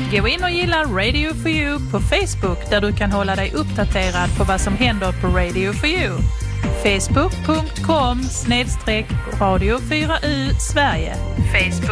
Gå in och gilla Radio for You på Facebook där du kan hålla dig uppdaterad på vad som händer på Radio for You. Facebook.com/Radio4U Sverige. Facebook.